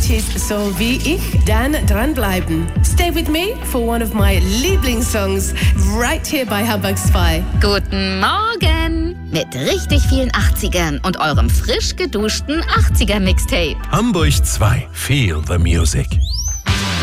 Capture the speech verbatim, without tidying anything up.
achtziger so wie ich? Dann dranbleiben. Stay with me for one of my Lieblingssongs right here bei Hamburg zwei. Guten Morgen! Mit richtig vielen achtzigern und eurem frisch geduschten achtziger-Mixtape. Hamburg zwei. Feel the music.